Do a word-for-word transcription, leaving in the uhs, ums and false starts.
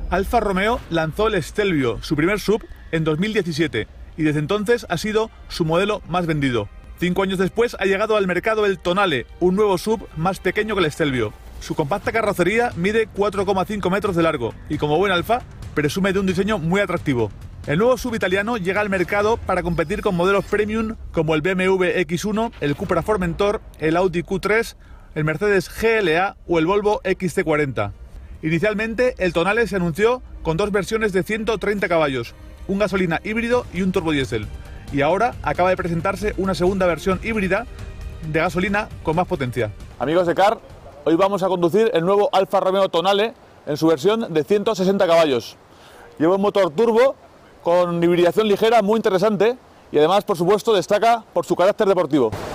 Alfa Romeo lanzó el Stelvio, su primer S U V, en dos mil diecisiete, y desde entonces ha sido su modelo más vendido. Cinco años después ha llegado al mercado el Tonale, un nuevo S U V más pequeño que el Stelvio. Su compacta carrocería mide cuatro coma cinco metros de largo y, como buen Alfa, presume de un diseño muy atractivo. El nuevo S U V italiano llega al mercado para competir con modelos premium como el B M W X uno, el Cupra Formentor, el Audi Q tres, el Mercedes G L A o el Volvo X C cuarenta. Inicialmente, el Tonale se anunció con dos versiones de ciento treinta caballos, un gasolina híbrido y un turbodiesel. Y ahora acaba de presentarse una segunda versión híbrida de gasolina con más potencia. Amigos de Car, hoy vamos a conducir el nuevo Alfa Romeo Tonale en su versión de ciento sesenta caballos. Lleva un motor turbo con hibridación ligera muy interesante y además, por supuesto, destaca por su carácter deportivo.